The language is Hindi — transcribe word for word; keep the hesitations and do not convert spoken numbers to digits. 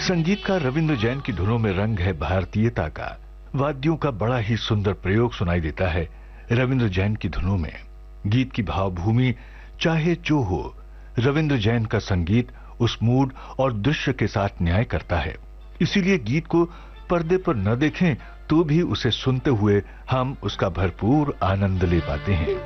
संगीतकार रविंद्र जैन की धुनों में रंग है भारतीयता का। वाद्यों का बड़ा ही सुंदर प्रयोग सुनाई देता है रविंद्र जैन की धुनों में। गीत की भावभूमि चाहे जो हो, रविंद्र जैन का संगीत उस मूड और दृश्य के साथ न्याय करता है। इसीलिए गीत को पर्दे पर न देखें तो भी उसे सुनते हुए हम उसका भरपूर आनंद ले पाते हैं।